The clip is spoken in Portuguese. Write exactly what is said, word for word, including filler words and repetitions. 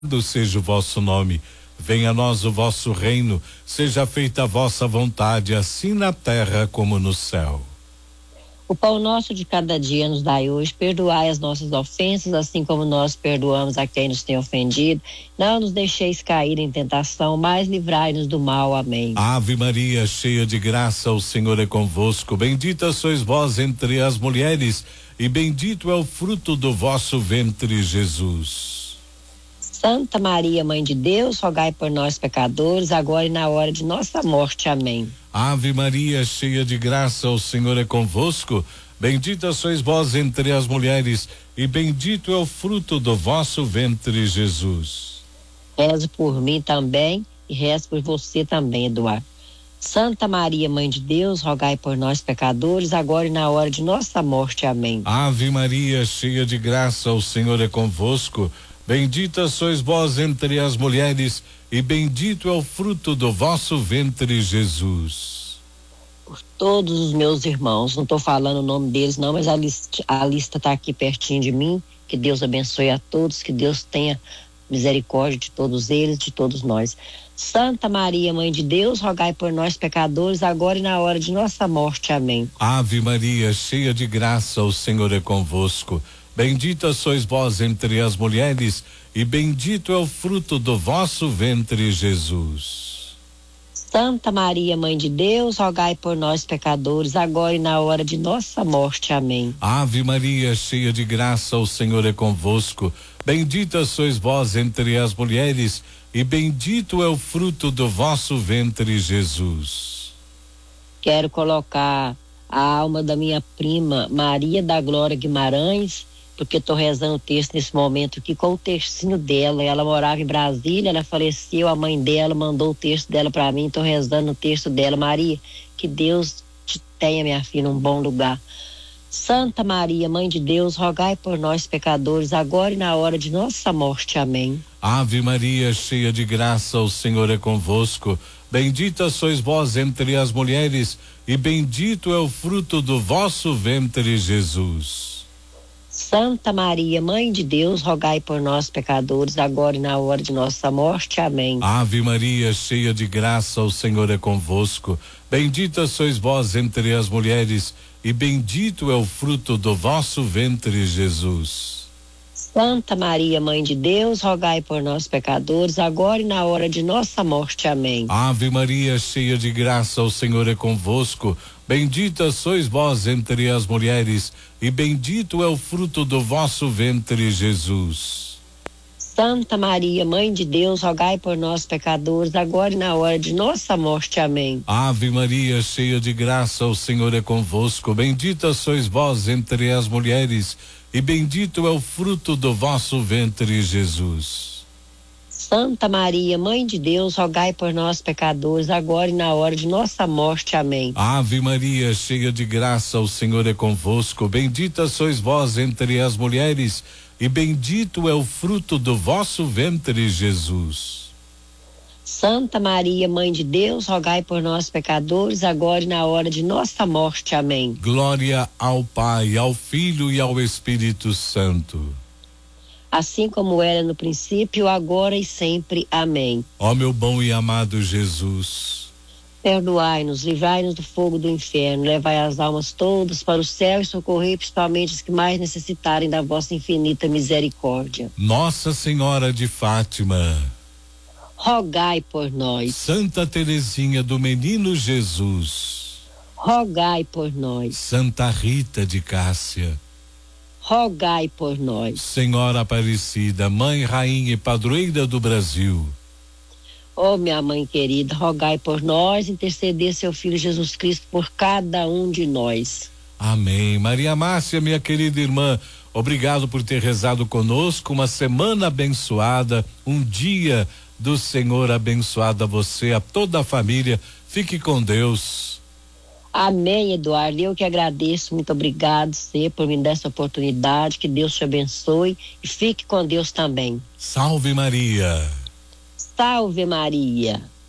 seja o vosso nome, venha a nós o vosso reino, seja feita a vossa vontade, assim na terra como no céu. O pão nosso de cada dia nos dai hoje, perdoai as nossas ofensas, assim como nós perdoamos a quem nos tem ofendido. Não nos deixeis cair em tentação, mas livrai-nos do mal. Amém. Ave Maria, cheia de graça, o Senhor é convosco. Bendita sois vós entre as mulheres, e bendito é o fruto do vosso ventre, Jesus. Santa Maria, Mãe de Deus, rogai por nós pecadores, agora e na hora de nossa morte. Amém. Ave Maria, cheia de graça, o Senhor é convosco. Bendita sois vós entre as mulheres, e bendito é o fruto do vosso ventre, Jesus. Rezo por mim também, e rezo por você também, Eduardo. Santa Maria, Mãe de Deus, rogai por nós pecadores, agora e na hora de nossa morte. Amém. Ave Maria, cheia de graça, o Senhor é convosco. Bendita sois vós entre as mulheres, e bendito é o fruto do vosso ventre, Jesus. Por todos os meus irmãos, não estou falando o nome deles não, mas a lista a lista está aqui pertinho de mim. Que Deus abençoe a todos, que Deus tenha misericórdia de todos eles, de todos nós. Santa Maria, Mãe de Deus, rogai por nós pecadores, agora e na hora de nossa morte. Amém. Ave Maria, cheia de graça, o Senhor é convosco. Bendita sois vós entre as mulheres, e bendito é o fruto do vosso ventre, Jesus. Santa Maria, Mãe de Deus, rogai por nós pecadores, agora e na hora de nossa morte. Amém. Ave Maria, cheia de graça, o Senhor é convosco. Bendita sois vós entre as mulheres, e bendito é o fruto do vosso ventre, Jesus. Quero colocar a alma da minha prima Maria da Glória Guimarães, porque estou rezando o texto nesse momento aqui com o textinho dela. Ela morava em Brasília, ela faleceu, a mãe dela mandou o texto dela para mim, estou rezando o texto dela. Maria, que Deus te tenha, minha filha, um bom lugar. Santa Maria, Mãe de Deus, rogai por nós pecadores, agora e na hora de nossa morte. Amém. Ave Maria, cheia de graça, o Senhor é convosco. Bendita sois vós entre as mulheres, e bendito é o fruto do vosso ventre, Jesus. Santa Maria, Mãe de Deus, rogai por nós pecadores, agora e na hora de nossa morte. Amém. Ave Maria, cheia de graça, o Senhor é convosco. Bendita sois vós entre as mulheres, e bendito é o fruto do vosso ventre, Jesus. Santa Maria, Mãe de Deus, rogai por nós pecadores, agora e na hora de nossa morte. Amém. Ave Maria, cheia de graça, o Senhor é convosco. Bendita sois vós entre as mulheres, e bendito é o fruto do vosso ventre, Jesus. Santa Maria, Mãe de Deus, rogai por nós pecadores, agora e na hora de nossa morte. Amém. Ave Maria, cheia de graça, o Senhor é convosco. Bendita sois vós entre as mulheres, e bendito é o fruto do vosso ventre, Jesus. Santa Maria, Mãe de Deus, rogai por nós pecadores, agora e na hora de nossa morte. Amém. Ave Maria, cheia de graça, o Senhor é convosco. Bendita sois vós entre as mulheres, e bendito é o fruto do vosso ventre, Jesus. Santa Maria, Mãe de Deus, rogai por nós pecadores, agora e na hora de nossa morte. Amém. Glória ao Pai, ao Filho e ao Espírito Santo. Assim como era no princípio, agora e sempre. Amém. Ó meu bom e amado Jesus, perdoai-nos, livrai-nos do fogo do inferno, levai as almas todas para o céu e socorrei principalmente os que mais necessitarem da vossa infinita misericórdia. Nossa Senhora de Fátima, rogai por nós. Santa Teresinha do Menino Jesus, rogai por nós. Santa Rita de Cássia, rogai por nós. Senhora Aparecida, Mãe, Rainha e Padroeira do Brasil, ó minha mãe querida, rogai por nós, interceder seu Filho Jesus Cristo por cada um de nós. Amém. Maria Márcia, minha querida irmã, obrigado por ter rezado conosco, uma semana abençoada, um dia do Senhor abençoado a você, a toda a família, fique com Deus. Amém, Eduardo, eu que agradeço, muito obrigado você por me dar essa oportunidade, que Deus te abençoe e fique com Deus também. Salve Maria. Salve Maria.